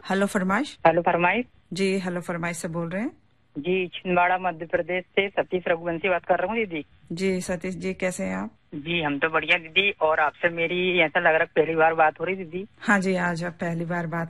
Hello फरमाइश। Hello फरमाइश। जी hello फरमाइश से बोल रहे हैं। जी छिंदवाड़ा मध्य प्रदेश से सतीश रघुवंशी बात कर रहा हूँ दीदी। जी सतीश जी कैसे हैं आप? जी हम तो बढ़िया दीदी। और आपसे मेरी ऐसा लग रहा है पहली बार बात हो रही दीदी। हाँ जी, आज आप पहली बार बात